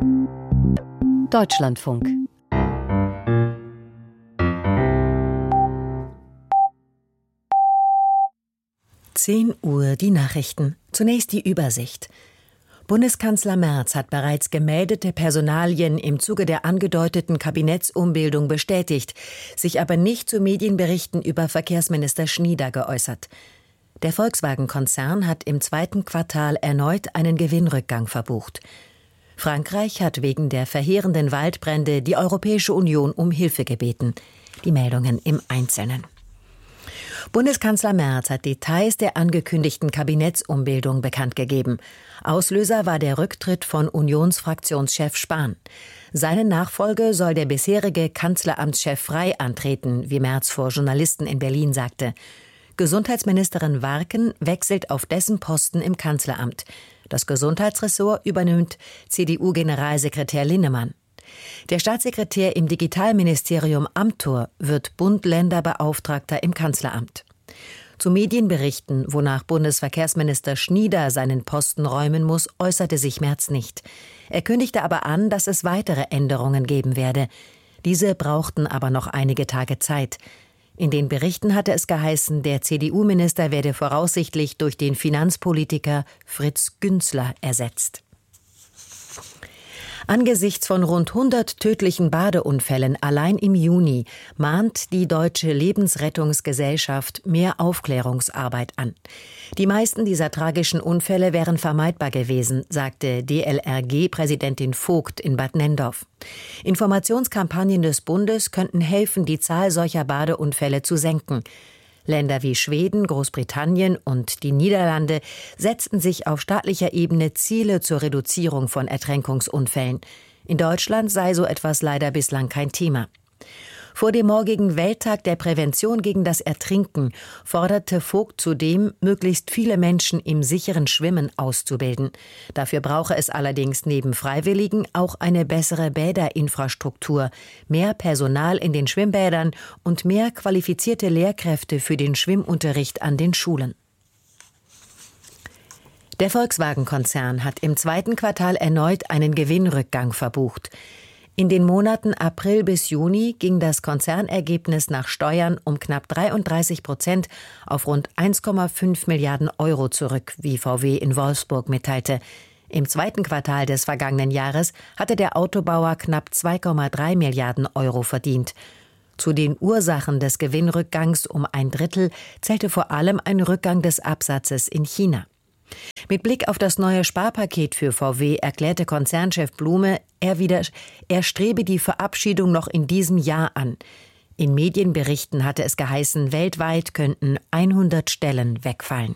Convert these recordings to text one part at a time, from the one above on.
Deutschlandfunk. Uhr die Nachrichten. Zunächst die Übersicht. Bundeskanzler Merz hat bereits gemeldete Personalien im Zuge der angedeuteten Kabinettsumbildung bestätigt, sich aber nicht zu Medienberichten über Verkehrsminister Schnieder geäußert. Der Volkswagen-Konzern hat im zweiten Quartal erneut einen Gewinnrückgang verbucht. Frankreich hat wegen der verheerenden Waldbrände die Europäische Union um Hilfe gebeten. Die Meldungen im Einzelnen. Bundeskanzler Merz hat Details der angekündigten Kabinettsumbildung bekannt gegeben. Auslöser war der Rücktritt von Unionsfraktionschef Spahn. Seine Nachfolge soll der bisherige Kanzleramtschef Frey antreten, wie Merz vor Journalisten in Berlin sagte. Gesundheitsministerin Warken wechselt auf dessen Posten im Kanzleramt. Das Gesundheitsressort übernimmt CDU-Generalsekretär Linnemann. Der Staatssekretär im Digitalministerium Amthor wird Bund-Länder-Beauftragter im Kanzleramt. Zu Medienberichten, wonach Bundesverkehrsminister Schnieder seinen Posten räumen muss, äußerte sich Merz nicht. Er kündigte aber an, dass es weitere Änderungen geben werde. Diese brauchten aber noch einige Tage Zeit. In den Berichten hatte es geheißen, der CDU-Minister werde voraussichtlich durch den Finanzpolitiker Fritz Günzler ersetzt. Angesichts von rund 100 tödlichen Badeunfällen allein im Juni mahnt die Deutsche Lebensrettungsgesellschaft mehr Aufklärungsarbeit an. Die meisten dieser tragischen Unfälle wären vermeidbar gewesen, sagte DLRG-Präsidentin Vogt in Bad Nenndorf. Informationskampagnen des Bundes könnten helfen, die Zahl solcher Badeunfälle zu senken. Länder wie Schweden, Großbritannien und die Niederlande setzten sich auf staatlicher Ebene Ziele zur Reduzierung von Ertränkungsunfällen. In Deutschland sei so etwas leider bislang kein Thema. Vor dem morgigen Welttag der Prävention gegen das Ertrinken forderte Vogt zudem, möglichst viele Menschen im sicheren Schwimmen auszubilden. Dafür brauche es allerdings neben Freiwilligen auch eine bessere Bäderinfrastruktur, mehr Personal in den Schwimmbädern und mehr qualifizierte Lehrkräfte für den Schwimmunterricht an den Schulen. Der Volkswagen-Konzern hat im zweiten Quartal erneut einen Gewinnrückgang verbucht. In den Monaten April bis Juni ging das Konzernergebnis nach Steuern um knapp 33% auf rund 1,5 Milliarden Euro zurück, wie VW in Wolfsburg mitteilte. Im zweiten Quartal des vergangenen Jahres hatte der Autobauer knapp 2,3 Milliarden Euro verdient. Zu den Ursachen des Gewinnrückgangs um ein Drittel zählte vor allem ein Rückgang des Absatzes in China. Mit Blick auf das neue Sparpaket für VW erklärte Konzernchef Blume, er strebe die Verabschiedung noch in diesem Jahr an. In Medienberichten hatte es geheißen, weltweit könnten 100 Stellen wegfallen.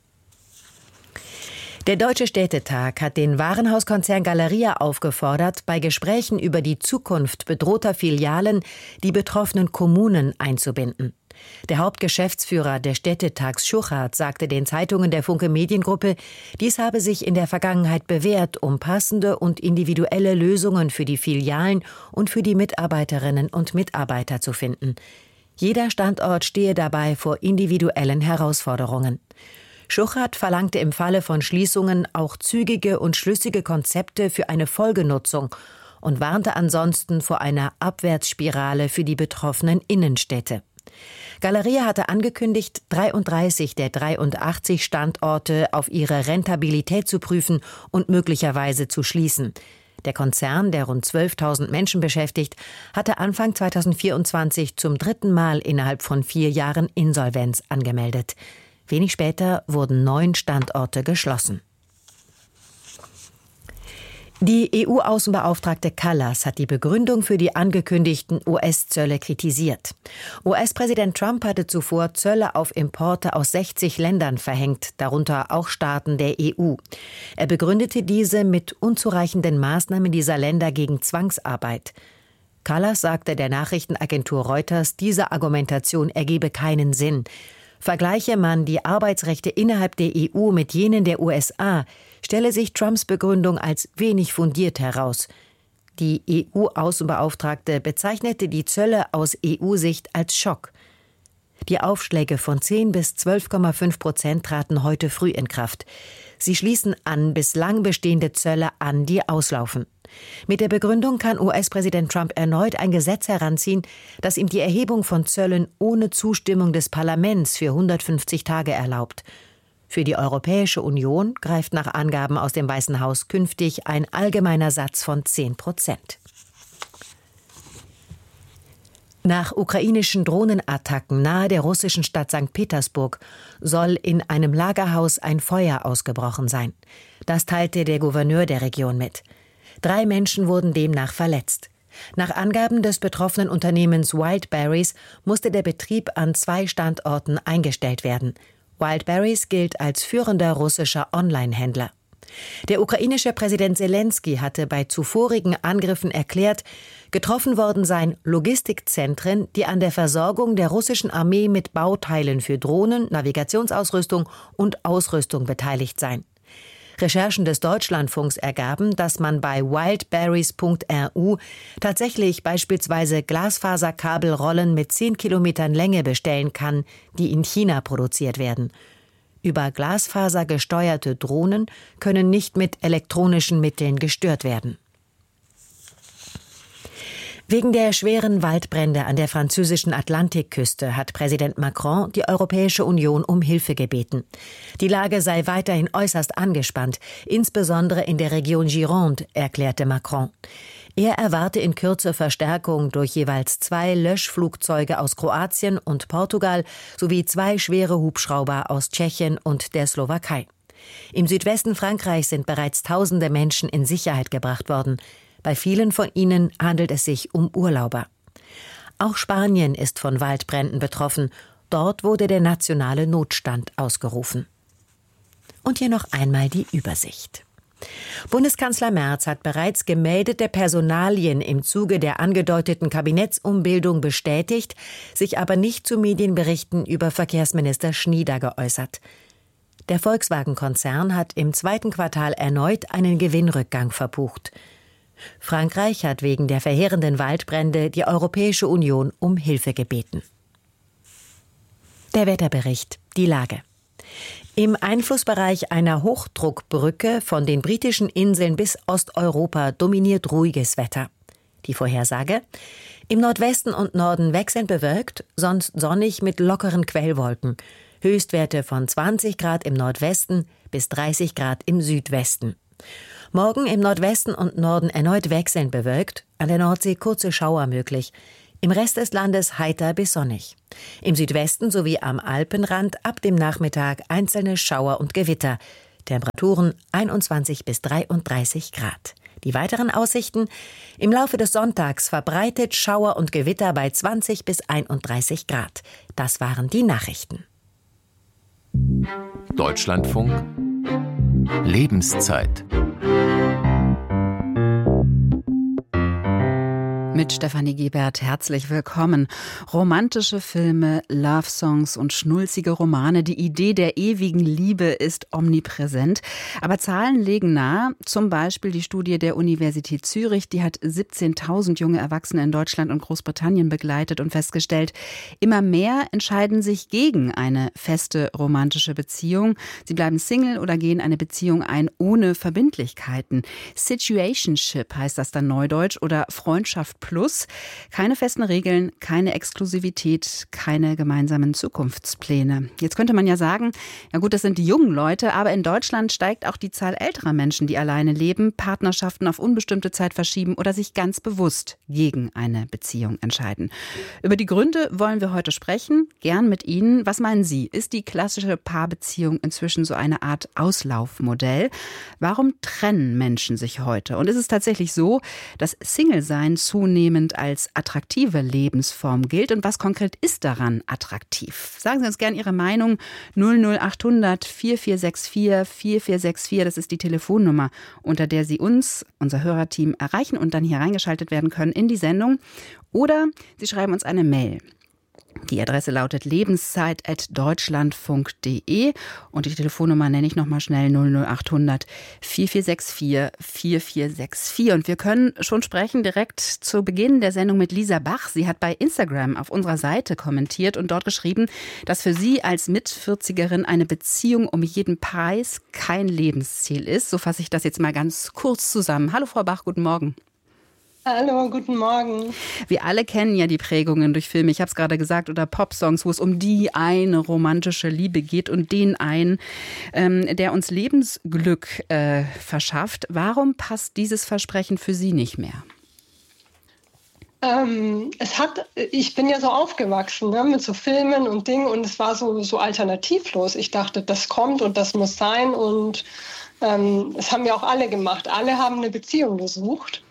Der Deutsche Städtetag hat den Warenhauskonzern Galeria aufgefordert, bei Gesprächen über die Zukunft bedrohter Filialen die betroffenen Kommunen einzubinden. Der Hauptgeschäftsführer des Städtetags Schuchart sagte den Zeitungen der Funke Mediengruppe, dies habe sich in der Vergangenheit bewährt, um passende und individuelle Lösungen für die Filialen und für die Mitarbeiterinnen und Mitarbeiter zu finden. Jeder Standort stehe dabei vor individuellen Herausforderungen. Schuchart verlangte im Falle von Schließungen auch zügige und schlüssige Konzepte für eine Folgenutzung und warnte ansonsten vor einer Abwärtsspirale für die betroffenen Innenstädte. Galeria hatte angekündigt, 33 der 83 Standorte auf ihre Rentabilität zu prüfen und möglicherweise zu schließen. Der Konzern, der rund 12.000 Menschen beschäftigt, hatte Anfang 2024 zum 3. Mal innerhalb von 4 Jahren Insolvenz angemeldet. Wenig später wurden 9 Standorte geschlossen. Die EU-Außenbeauftragte Kallas hat die Begründung für die angekündigten US-Zölle kritisiert. US-Präsident Trump hatte zuvor Zölle auf Importe aus 60 Ländern verhängt, darunter auch Staaten der EU. Er begründete diese mit unzureichenden Maßnahmen dieser Länder gegen Zwangsarbeit. Kallas sagte der Nachrichtenagentur Reuters, diese Argumentation ergebe keinen Sinn. Vergleiche man die Arbeitsrechte innerhalb der EU mit jenen der USA, stelle sich Trumps Begründung als wenig fundiert heraus. Die EU-Außenbeauftragte bezeichnete die Zölle aus EU-Sicht als Schock. Die Aufschläge von 10 bis 12,5% traten heute früh in Kraft. Sie schließen an bislang bestehende Zölle an, die auslaufen. Mit der Begründung kann US-Präsident Trump erneut ein Gesetz heranziehen, das ihm die Erhebung von Zöllen ohne Zustimmung des Parlaments für 150 Tage erlaubt. Für die Europäische Union greift nach Angaben aus dem Weißen Haus künftig ein allgemeiner Satz von 10%. Nach ukrainischen Drohnenattacken nahe der russischen Stadt St. Petersburg soll in einem Lagerhaus ein Feuer ausgebrochen sein. Das teilte der Gouverneur der Region mit. 3 Menschen wurden demnach verletzt. Nach Angaben des betroffenen Unternehmens Wildberries musste der Betrieb an 2 Standorten eingestellt werden. Wildberries gilt als führender russischer Online-Händler. Der ukrainische Präsident Selenskyj hatte bei zuvorigen Angriffen erklärt, getroffen worden seien Logistikzentren, die an der Versorgung der russischen Armee mit Bauteilen für Drohnen, Navigationsausrüstung und Ausrüstung beteiligt seien. Recherchen des Deutschlandfunks ergaben, dass man bei wildberries.ru tatsächlich beispielsweise Glasfaserkabelrollen mit 10 Kilometern Länge bestellen kann, die in China produziert werden. Über Glasfaser gesteuerte Drohnen können nicht mit elektronischen Mitteln gestört werden. Wegen der schweren Waldbrände an der französischen Atlantikküste hat Präsident Macron die Europäische Union um Hilfe gebeten. Die Lage sei weiterhin äußerst angespannt, insbesondere in der Region Gironde, erklärte Macron. Er erwarte in Kürze Verstärkung durch jeweils 2 Löschflugzeuge aus Kroatien und Portugal sowie 2 schwere Hubschrauber aus Tschechien und der Slowakei. Im Südwesten Frankreichs sind bereits Tausende Menschen in Sicherheit gebracht worden. Bei vielen von ihnen handelt es sich um Urlauber. Auch Spanien ist von Waldbränden betroffen. Dort wurde der nationale Notstand ausgerufen. Und hier noch einmal die Übersicht. Bundeskanzler Merz hat bereits gemeldete Personalien im Zuge der angedeuteten Kabinettsumbildung bestätigt, sich aber nicht zu Medienberichten über Verkehrsminister Schnieder geäußert. Der Volkswagen-Konzern hat im 2. Quartal erneut einen Gewinnrückgang verbucht. Frankreich hat wegen der verheerenden Waldbrände die Europäische Union um Hilfe gebeten. Der Wetterbericht, die Lage. Im Einflussbereich einer Hochdruckbrücke von den britischen Inseln bis Osteuropa dominiert ruhiges Wetter. Die Vorhersage: Im Nordwesten und Norden wechselnd bewölkt, sonst sonnig mit lockeren Quellwolken. Höchstwerte von 20 Grad im Nordwesten bis 30 Grad im Südwesten. Morgen im Nordwesten und Norden erneut wechselnd bewölkt, an der Nordsee kurze Schauer möglich. Im Rest des Landes heiter bis sonnig. Im Südwesten sowie am Alpenrand ab dem Nachmittag einzelne Schauer und Gewitter. Temperaturen 21 bis 33 Grad. Die weiteren Aussichten: Im Laufe des Sonntags verbreitet Schauer und Gewitter bei 20 bis 31 Grad. Das waren die Nachrichten. Deutschlandfunk Lebenszeit. Mit Stefanie Gebert herzlich willkommen. Romantische Filme, Love-Songs und schnulzige Romane. Die Idee der ewigen Liebe ist omnipräsent. Aber Zahlen legen nahe, zum Beispiel die Studie der Universität Zürich, die hat 17.000 junge Erwachsene in Deutschland und Großbritannien begleitet und festgestellt, immer mehr entscheiden sich gegen eine feste romantische Beziehung. Sie bleiben Single oder gehen eine Beziehung ein ohne Verbindlichkeiten. Situationship heißt das dann neudeutsch oder Freundschaft plus. Keine festen Regeln, keine Exklusivität, keine gemeinsamen Zukunftspläne. Jetzt könnte man ja sagen, ja gut, das sind die jungen Leute, aber in Deutschland steigt auch die Zahl älterer Menschen, die alleine leben, Partnerschaften auf unbestimmte Zeit verschieben oder sich ganz bewusst gegen eine Beziehung entscheiden. Über die Gründe wollen wir heute sprechen, gern mit Ihnen. Was meinen Sie? Ist die klassische Paarbeziehung inzwischen so eine Art Auslaufmodell? Warum trennen Menschen sich heute? Und ist es tatsächlich so, dass Single-Sein zunehmend als attraktive Lebensform gilt? Und was konkret ist daran attraktiv? Sagen Sie uns gerne Ihre Meinung. 00800 4464 4464, das ist die Telefonnummer, unter der Sie uns, unser Hörerteam, erreichen und dann hier reingeschaltet werden können in die Sendung. Oder Sie schreiben uns eine Mail. Die Adresse lautet lebenszeit@deutschlandfunk.de und die Telefonnummer nenne ich nochmal schnell 00800 4464 4464. Und wir können schon sprechen direkt zu Beginn der Sendung mit Lisa Bach. Sie hat bei Instagram auf unserer Seite kommentiert und dort geschrieben, dass für sie als Mit-40erin eine Beziehung um jeden Preis kein Lebensziel ist. So fasse ich das jetzt mal ganz kurz zusammen. Hallo Frau Bach, guten Morgen. Hallo, guten Morgen. Wir alle kennen ja die Prägungen durch Filme, ich habe es gerade gesagt, oder Popsongs, wo es um die eine romantische Liebe geht und den einen, der uns Lebensglück verschafft. Warum passt dieses Versprechen für Sie nicht mehr? Ich bin ja so aufgewachsen, ne, mit so Filmen und Dingen und es war so alternativlos. Ich dachte, das kommt und das muss sein und es haben ja auch alle gemacht. Alle haben eine Beziehung gesucht.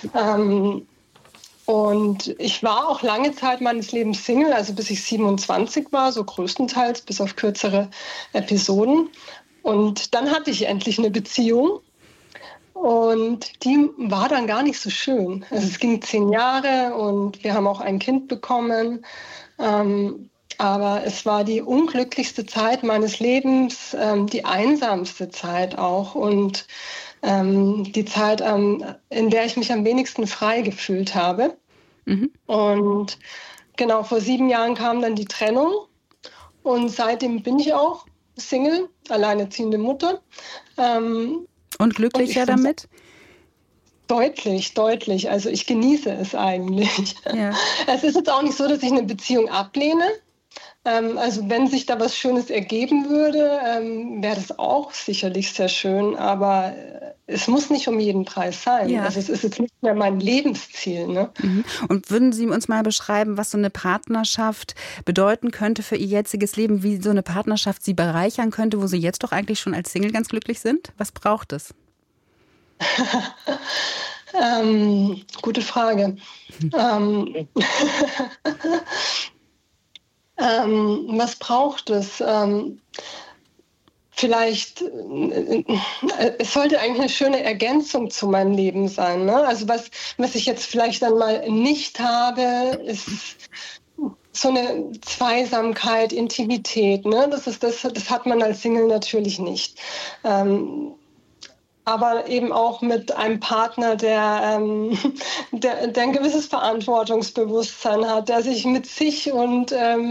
Und ich war auch lange Zeit meines Lebens Single, also bis ich 27 war, so größtenteils, bis auf kürzere Episoden. Und dann hatte ich endlich eine Beziehung. Und die war dann gar nicht so schön. Also es ging 10 Jahre und wir haben auch ein Kind bekommen. Aber es war die unglücklichste Zeit meines Lebens, die einsamste Zeit auch und die Zeit, in der ich mich am wenigsten frei gefühlt habe. Mhm. Und genau, vor 7 Jahren kam dann die Trennung und seitdem bin ich auch Single, alleinerziehende Mutter. Und glücklicher damit? Deutlich. Also ich genieße es eigentlich. Ja. Es ist jetzt auch nicht so, dass ich eine Beziehung ablehne. Also wenn sich da was Schönes ergeben würde, wäre das auch sicherlich sehr schön. Aber es muss nicht um jeden Preis sein. Ja. Also es ist jetzt nicht mehr mein Lebensziel. Ne? Und würden Sie uns mal beschreiben, was so eine Partnerschaft bedeuten könnte für Ihr jetziges Leben? Wie so eine Partnerschaft Sie bereichern könnte, wo Sie jetzt doch eigentlich schon als Single ganz glücklich sind? Was braucht es? Gute Frage. Was braucht es? Vielleicht, es sollte eigentlich eine schöne Ergänzung zu meinem Leben sein. Ne? Also was ich jetzt vielleicht dann mal nicht habe, ist so eine Zweisamkeit, Intimität. Ne? Das hat man als Single natürlich nicht. Aber eben auch mit einem Partner, der ein gewisses Verantwortungsbewusstsein hat, der sich mit sich und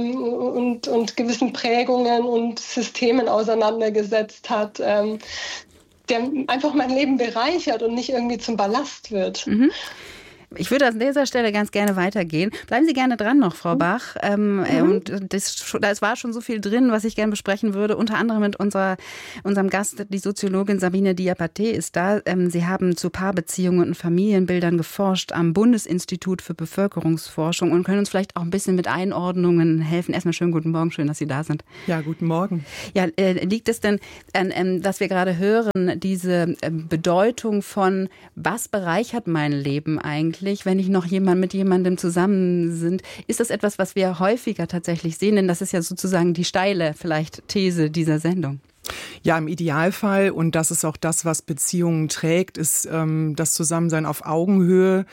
gewissen Prägungen und Systemen auseinandergesetzt hat, der einfach mein Leben bereichert und nicht irgendwie zum Ballast wird. Mhm. Ich würde an dieser Stelle ganz gerne weitergehen. Bleiben Sie gerne dran noch, Frau Bach. Und das war schon so viel drin, was ich gerne besprechen würde. Unter anderem mit unserem Gast, die Soziologin Sabine Diabaté ist da. Sie haben zu Paarbeziehungen und Familienbildern geforscht am Bundesinstitut für Bevölkerungsforschung und können uns vielleicht auch ein bisschen mit Einordnungen helfen. Erstmal schönen guten Morgen, schön, dass Sie da sind. Ja, guten Morgen. Ja, liegt es denn an, dass wir gerade hören, diese Bedeutung von, was bereichert mein Leben eigentlich? Wenn ich noch mit jemandem zusammen sind, ist das etwas, was wir häufiger tatsächlich sehen? Denn das ist ja sozusagen die steile vielleicht These dieser Sendung. Ja, im Idealfall, und das ist auch das, was Beziehungen trägt, ist das Zusammensein auf Augenhöhe.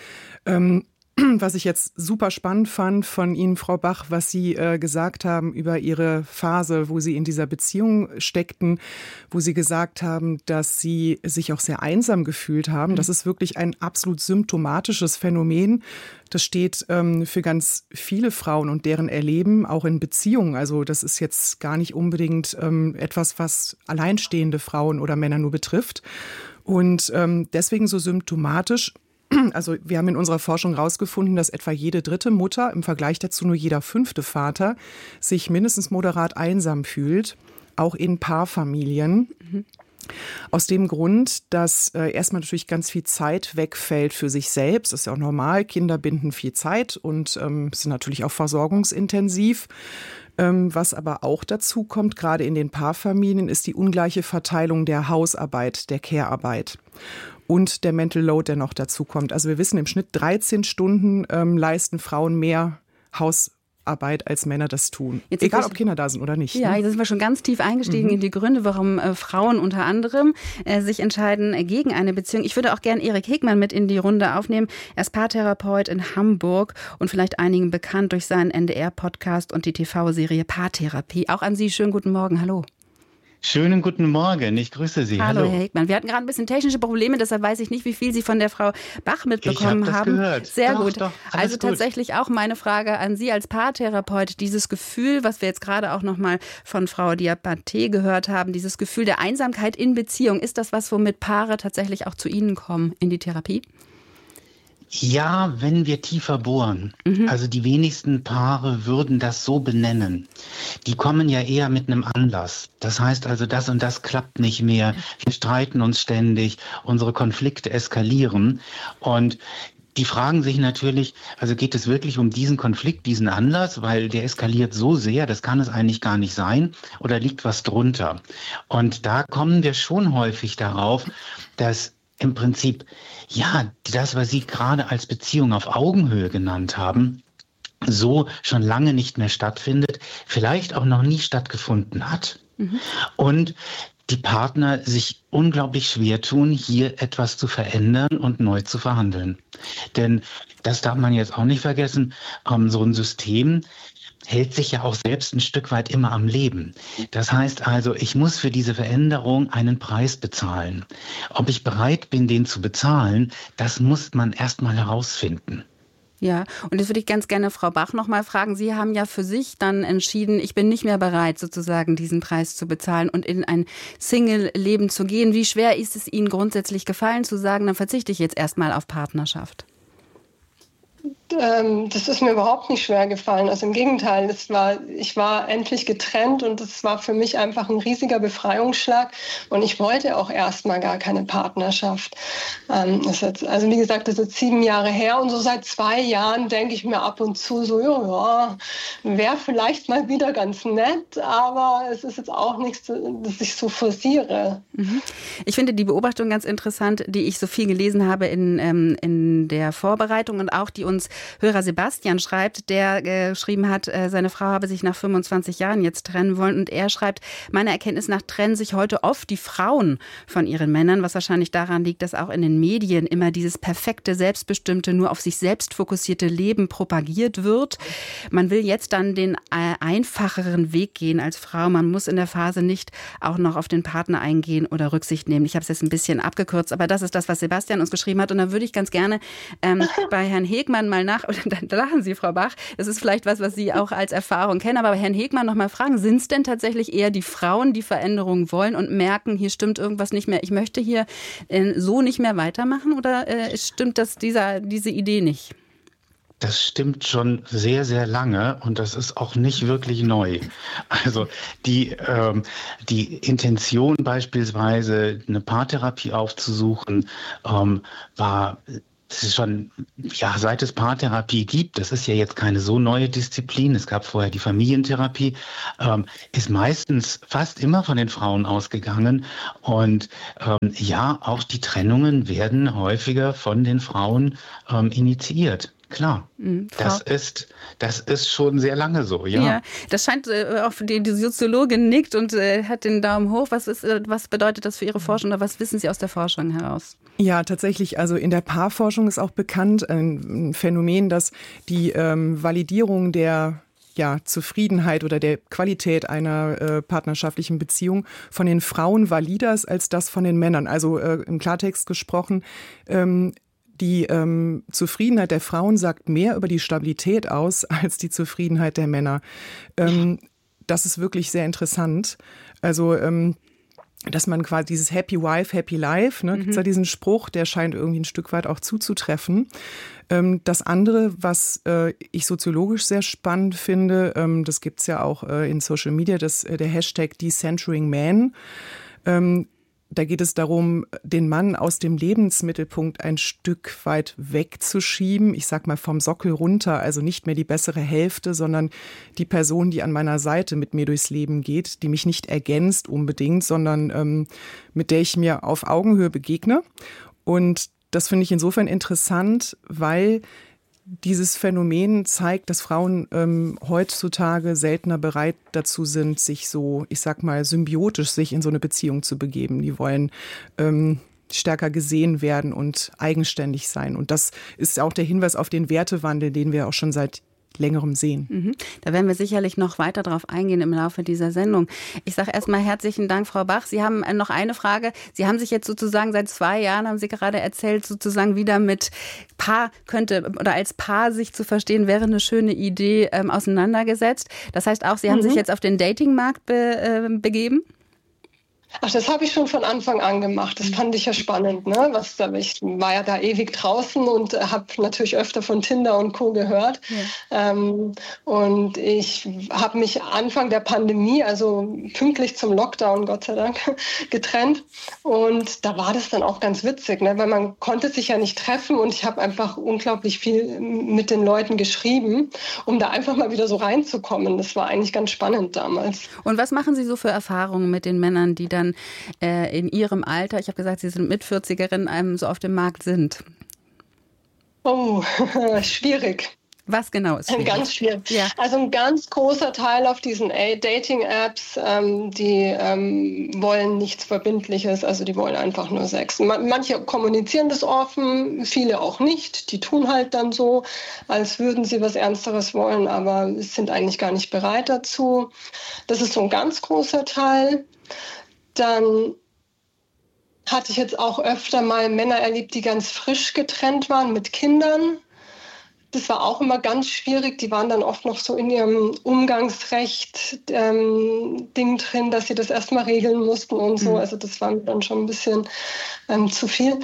Was ich jetzt super spannend fand von Ihnen, Frau Bach, was Sie gesagt haben über Ihre Phase, wo Sie in dieser Beziehung steckten, wo Sie gesagt haben, dass Sie sich auch sehr einsam gefühlt haben. Das ist wirklich ein absolut symptomatisches Phänomen. Das steht für ganz viele Frauen und deren Erleben, auch in Beziehungen. Also das ist jetzt gar nicht unbedingt etwas, was alleinstehende Frauen oder Männer nur betrifft. Und deswegen so symptomatisch. Also wir haben in unserer Forschung herausgefunden, dass etwa jede 3. Mutter, im Vergleich dazu nur jeder 5. Vater, sich mindestens moderat einsam fühlt, auch in Paarfamilien. Mhm. Aus dem Grund, dass erstmal natürlich ganz viel Zeit wegfällt für sich selbst. Das ist ja auch normal, Kinder binden viel Zeit und sind natürlich auch versorgungsintensiv. Was aber auch dazu kommt, gerade in den Paarfamilien, ist die ungleiche Verteilung der Hausarbeit, der Care-Arbeit. Und der Mental Load, der noch dazu kommt. Also wir wissen, im Schnitt 13 Stunden leisten Frauen mehr Arbeit, als Männer das tun. Egal, ob Kinder da sind oder nicht. Ja, jetzt sind wir schon ganz tief eingestiegen in die Gründe, warum Frauen unter anderem sich entscheiden gegen eine Beziehung. Ich würde auch gern Erik Hegmann mit in die Runde aufnehmen. Er ist Paartherapeut in Hamburg und vielleicht einigen bekannt durch seinen NDR-Podcast und die TV-Serie Paartherapie. Auch an Sie schönen guten Morgen. Hallo. Schönen guten Morgen, ich grüße Sie. Hallo, Herr Hegmann. Wir hatten gerade ein bisschen technische Probleme, deshalb weiß ich nicht, wie viel Sie von der Frau Bach mitbekommen haben. Gehört. Sehr doch, gut. Doch, also tatsächlich auch meine Frage an Sie als Paartherapeut. Dieses Gefühl, was wir jetzt gerade auch nochmal von Frau Diabaté gehört haben, dieses Gefühl der Einsamkeit in Beziehung, ist das was, womit Paare tatsächlich auch zu Ihnen kommen in die Therapie? Ja, wenn wir tiefer bohren. Also die wenigsten Paare würden das so benennen. Die kommen ja eher mit einem Anlass. Das heißt also, das und das klappt nicht mehr. Wir streiten uns ständig. Unsere Konflikte eskalieren. Und die fragen sich natürlich, also geht es wirklich um diesen Konflikt, diesen Anlass, weil der eskaliert so sehr, das kann es eigentlich gar nicht sein, oder liegt was drunter? Und da kommen wir schon häufig darauf, dass im Prinzip, ja, das, was Sie gerade als Beziehung auf Augenhöhe genannt haben, so schon lange nicht mehr stattfindet, vielleicht auch noch nie stattgefunden hat. Und die Partner sich unglaublich schwer tun, hier etwas zu verändern und neu zu verhandeln. Denn das darf man jetzt auch nicht vergessen, so ein System hält sich ja auch selbst ein Stück weit immer am Leben. Das heißt also, ich muss für diese Veränderung einen Preis bezahlen. Ob ich bereit bin, den zu bezahlen, das muss man erst mal herausfinden. Ja, und jetzt würde ich ganz gerne Frau Bach noch mal fragen. Sie haben ja für sich dann entschieden, ich bin nicht mehr bereit, sozusagen diesen Preis zu bezahlen und in ein Single-Leben zu gehen. Wie schwer ist es Ihnen grundsätzlich gefallen, zu sagen, dann verzichte ich jetzt erstmal auf Partnerschaft? Das ist mir überhaupt nicht schwer gefallen. Also im Gegenteil, ich war endlich getrennt und das war für mich einfach ein riesiger Befreiungsschlag. Und ich wollte auch erstmal gar keine Partnerschaft. Also wie gesagt, das ist jetzt 7 Jahre her und so seit 2 Jahren denke ich mir ab und zu so, ja, wäre vielleicht mal wieder ganz nett, aber es ist jetzt auch nichts, das ich so forciere. Ich finde die Beobachtung ganz interessant, die ich so viel gelesen habe in der Vorbereitung und auch die uns Hörer Sebastian schreibt, der geschrieben hat, seine Frau habe sich nach 25 Jahren jetzt trennen wollen und er schreibt, meiner Erkenntnis nach trennen sich heute oft die Frauen von ihren Männern, was wahrscheinlich daran liegt, dass auch in den Medien immer dieses perfekte, selbstbestimmte, nur auf sich selbst fokussierte Leben propagiert wird. Man will jetzt dann den einfacheren Weg gehen als Frau. Man muss in der Phase nicht auch noch auf den Partner eingehen oder Rücksicht nehmen. Ich habe es jetzt ein bisschen abgekürzt, aber das ist das, was Sebastian uns geschrieben hat und da würde ich ganz gerne bei Herrn Hegmann mal dann lachen Sie, Frau Bach, das ist vielleicht was Sie auch als Erfahrung kennen, aber Herrn Hegmann noch mal fragen, sind es denn tatsächlich eher die Frauen, die Veränderungen wollen und merken, hier stimmt irgendwas nicht mehr, ich möchte hier so nicht mehr weitermachen oder stimmt diese Idee nicht? Das stimmt schon sehr, sehr lange und das ist auch nicht wirklich neu. Also die Intention beispielsweise, eine Paartherapie aufzusuchen, war das ist schon, ja, seit es Paartherapie gibt, das ist ja jetzt keine so neue Disziplin, es gab vorher die Familientherapie, ist meistens fast immer von den Frauen ausgegangen und ja, auch die Trennungen werden häufiger von den Frauen initiiert. Klar, das ist schon sehr lange so, ja. Ja, das scheint auch die Soziologin nickt und hat den Daumen hoch. Was bedeutet das für Ihre Forschung oder was wissen Sie aus der Forschung heraus? Ja, tatsächlich, also in der Paarforschung ist auch bekannt ein Phänomen, dass die Validierung der Zufriedenheit oder der Qualität einer partnerschaftlichen Beziehung von den Frauen valider ist als das von den Männern. Also im Klartext gesprochen, die Zufriedenheit der Frauen sagt mehr über die Stabilität aus als die Zufriedenheit der Männer. Das ist wirklich sehr interessant. Also dass man quasi dieses Happy Wife, Happy Life, ne, gibt's da diesen Spruch, der scheint irgendwie ein Stück weit auch zuzutreffen. Das andere, was ich soziologisch sehr spannend finde, das gibt's ja auch in Social Media, der Hashtag Decentering Man. Da geht es darum, den Mann aus dem Lebensmittelpunkt ein Stück weit wegzuschieben. Ich sag mal vom Sockel runter, also nicht mehr die bessere Hälfte, sondern die Person, die an meiner Seite mit mir durchs Leben geht, die mich nicht ergänzt unbedingt, sondern mit der ich mir auf Augenhöhe begegne. Und das finde ich insofern interessant, weil dieses Phänomen zeigt, dass Frauen heutzutage seltener bereit dazu sind, sich so, ich sag mal, symbiotisch sich in so eine Beziehung zu begeben. Die wollen stärker gesehen werden und eigenständig sein. Und das ist auch der Hinweis auf den Wertewandel, den wir auch schon seit längerem sehen. Da werden wir sicherlich noch weiter drauf eingehen im Laufe dieser Sendung. Ich sage erstmal herzlichen Dank, Frau Bach. Sie haben noch eine Frage. Sie haben sich jetzt sozusagen seit 2 Jahren, haben Sie gerade erzählt, sozusagen wieder mit Paar als Paar sich zu verstehen, wäre eine schöne Idee, auseinandergesetzt. Das heißt auch, Sie haben sich jetzt auf den Datingmarkt begeben? Ach, das habe ich schon von Anfang an gemacht. Das fand ich ja spannend, ne? Ich war ja da ewig draußen und habe natürlich öfter von Tinder und Co. gehört. Ja. Und ich habe mich Anfang der Pandemie, also pünktlich zum Lockdown, Gott sei Dank, getrennt. Und da war das dann auch ganz witzig, ne? Weil man konnte sich ja nicht treffen und ich habe einfach unglaublich viel mit den Leuten geschrieben, um da einfach mal wieder so reinzukommen. Das war eigentlich ganz spannend damals. Und was machen Sie so für Erfahrungen mit den Männern, die dann in Ihrem Alter, ich habe gesagt, Sie sind Mit-40erin, so auf dem Markt sind? Oh, schwierig. Was genau ist schwierig? Ganz schwierig. Ja. Also ein ganz großer Teil auf diesen Dating-Apps, die wollen nichts Verbindliches, also die wollen einfach nur Sex. Manche kommunizieren das offen, viele auch nicht. Die tun halt dann so, als würden sie was Ernsteres wollen, aber sind eigentlich gar nicht bereit dazu. Das ist so ein ganz großer Teil. Dann hatte ich jetzt auch öfter mal Männer erlebt, die ganz frisch getrennt waren mit Kindern. Das war auch immer ganz schwierig. Die waren dann oft noch so in ihrem Umgangsrecht-Ding drin, dass sie das erstmal regeln mussten und so. Also das war mir dann schon ein bisschen zu viel.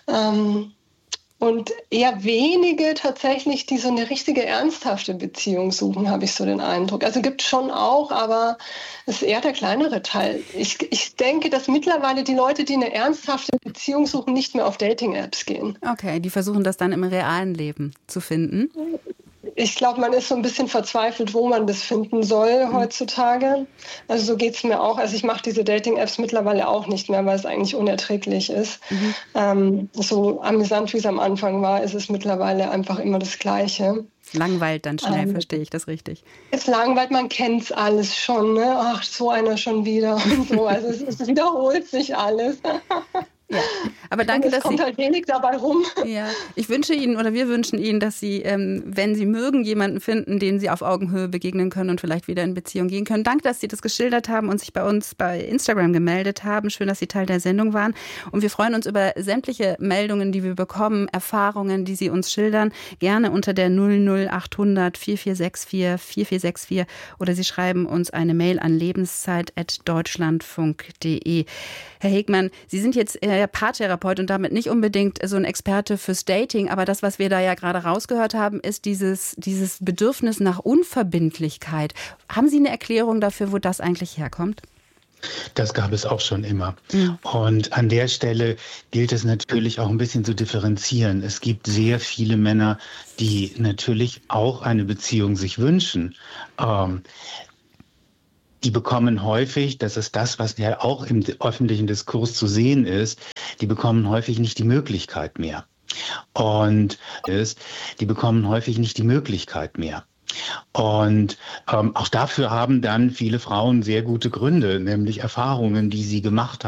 Und eher wenige tatsächlich, die so eine richtige ernsthafte Beziehung suchen, habe ich so den Eindruck. Also gibt es schon auch, aber es ist eher der kleinere Teil. Ich denke, dass mittlerweile die Leute, die eine ernsthafte Beziehung suchen, nicht mehr auf Dating-Apps gehen. Okay, die versuchen das dann im realen Leben zu finden. Ich glaube, man ist so ein bisschen verzweifelt, wo man das finden soll heutzutage. Also so geht es mir auch. Also ich mache diese Dating-Apps mittlerweile auch nicht mehr, weil es eigentlich unerträglich ist. So amüsant, wie es am Anfang war, ist es mittlerweile einfach immer das Gleiche. Langweilt dann schnell, verstehe ich das richtig? Es langweilt, man kennt es alles schon. Ne? Ach, so einer schon wieder und so. Also es wiederholt sich alles. Ja, aber danke, dass kommt halt wenig dabei rum. Ja, ich wünsche Ihnen oder wir wünschen Ihnen, dass Sie, wenn Sie mögen, jemanden finden, den Sie auf Augenhöhe begegnen können und vielleicht wieder in Beziehung gehen können. Danke, dass Sie das geschildert haben und sich bei uns bei Instagram gemeldet haben. Schön, dass Sie Teil der Sendung waren. Und wir freuen uns über sämtliche Meldungen, die wir bekommen, Erfahrungen, die Sie uns schildern. Gerne unter der 00800 4464 4464 oder Sie schreiben uns eine Mail an lebenszeit@deutschlandfunk.de. Herr Hegmann, Sie sind jetzt Paartherapeut und damit nicht unbedingt so ein Experte fürs Dating, aber das, was wir da ja gerade rausgehört haben, ist dieses Bedürfnis nach Unverbindlichkeit. Haben Sie eine Erklärung dafür, wo das eigentlich herkommt? Das gab es auch schon immer. Ja. Und an der Stelle gilt es natürlich auch ein bisschen zu differenzieren. Es gibt sehr viele Männer, die natürlich auch eine Beziehung sich wünschen. Die bekommen häufig, das ist das, was ja auch im öffentlichen Diskurs zu sehen ist, die bekommen häufig nicht die Möglichkeit mehr. Und die bekommen häufig nicht die Möglichkeit mehr. Und auch dafür haben dann viele Frauen sehr gute Gründe, nämlich Erfahrungen, die sie gemacht haben.